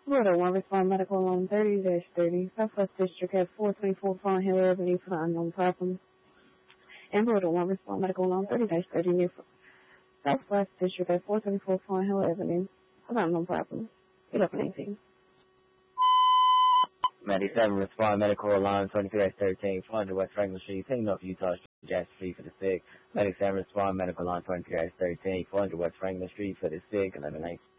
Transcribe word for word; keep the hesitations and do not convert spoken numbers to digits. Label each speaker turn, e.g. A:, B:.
A: Florida one respond medical on thirty dash thirty, Southwest District at four twenty-four Fawn Hill Avenue for the unknown problem. And Florida one respond medical on thirty dash thirty near Southwest District at four twenty-four Fawn Hill Avenue for the unknown problem. eight open eighteen.
B: ninety-seven respond medical alarm twenty-three thirteen, four hundred West Franklin Street, taking off Utah Street, Jackson Street for the sick. ninety-seven respond medical alarm twenty-three thirteen, four hundred West Franklin Street for the sick, eleven nineteen.